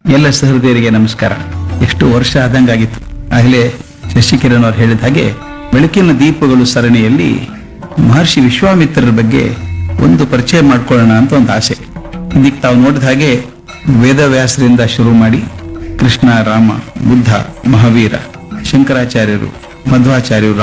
ಎಲ್ಲ ಸಹೃದಯರಿಗೆ ನಮಸ್ಕಾರ. ಎಷ್ಟು ವರ್ಷ ಆದಂಗಾಗಿತ್ತು. ಆಗಲೇ ಶಶಿಕಿರಣ್ ಅವರು ಹೇಳಿದ ಹಾಗೆ ಬೆಳಕಿನ ದೀಪಗಳು ಸರಣಿಯಲ್ಲಿ ಮಹರ್ಷಿ ವಿಶ್ವಾಮಿತ್ರರ ಬಗ್ಗೆ ಒಂದು ಪರಿಚಯ ಮಾಡ್ಕೊಳ್ಳೋಣ ಅಂತ ಒಂದು ಆಸೆ. ಇದಕ್ಕೆ ತಾವು ನೋಡಿದ ಹಾಗೆ ವೇದವ್ಯಾಸರಿಂದ ಶುರು ಮಾಡಿ ಕೃಷ್ಣ, ರಾಮ, ಬುದ್ಧ, ಮಹಾವೀರ, ಶಂಕರಾಚಾರ್ಯರು, ಮಧ್ವಾಚಾರ್ಯರು,